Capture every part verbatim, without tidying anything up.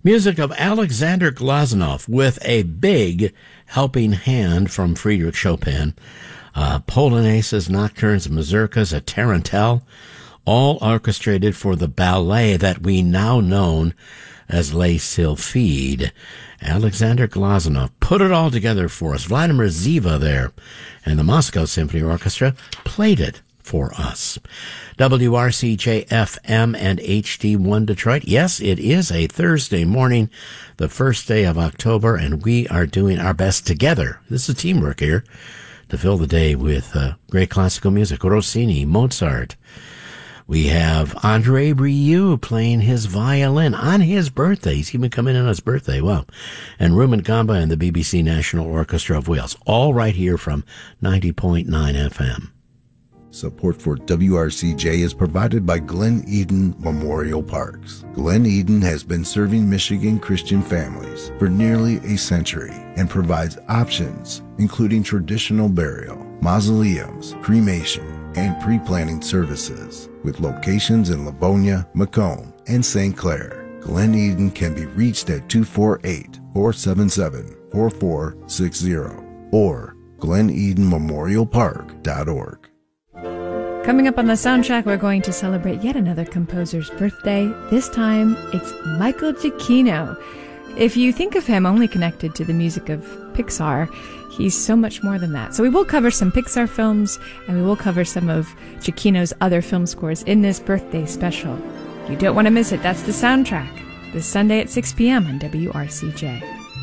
Music of Alexander Glazunov with a big helping hand from Friedrich Chopin. Uh, Polonaises, Nocturnes, Mazurkas, a Tarantelle, all orchestrated for the ballet that we now known as Les Sylphides. Alexander Glazunov put it all together for us. Vladimir Ziva there, and the Moscow Symphony Orchestra played it for us. W R C J F M and H D one Detroit. Yes, it is a Thursday morning, the first day of October, and we are doing our best together. This is teamwork here to fill the day with uh, great classical music. Rossini, Mozart. We have Andre Rieu playing his violin on his birthday. He's even coming in on his birthday. Wow. And Rumen Gamba and the B B C National Orchestra of Wales. All right here from ninety point nine F M. Support for W R C J is provided by Glen Eden Memorial Parks. Glen Eden has been serving Michigan Christian families for nearly a century and provides options including traditional burial, mausoleums, cremation, and pre-planning services with locations in Livonia, Macomb, and Saint Clair. Glen Eden can be reached at two four eight, four seven seven, four four six zero or glen eden memorial park dot org. Coming up on the soundtrack, we're going to celebrate yet another composer's birthday. This time, it's Michael Giacchino. If you think of him only connected to the music of Pixar, he's so much more than that. So we will cover some Pixar films, and we will cover some of Giacchino's other film scores in this birthday special. You don't want to miss it. That's the soundtrack. This Sunday at six p.m. on W R C J.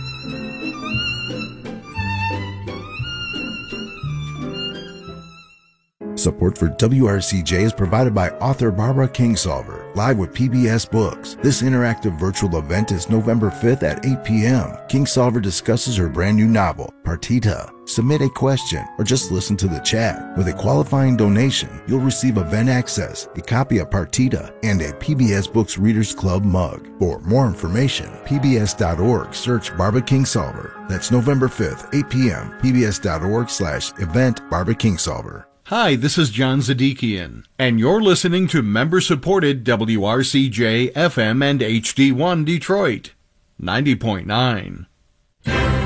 Support for W R C J is provided by author Barbara Kingsolver, live with P B S Books. This interactive virtual event is November fifth at eight p.m. Kingsolver discusses her brand new novel, Partita. Submit a question or just listen to the chat. With a qualifying donation, you'll receive event access, a copy of Partita, and a P B S Books Readers Club mug. For more information, P B S dot org, search Barbara Kingsolver. That's November fifth, eight p.m. P B S dot org slash event Barbara Kingsolver. Hi, this is John Zadikian, and you're listening to member-supported W R C J F M and H D one Detroit, ninety point nine.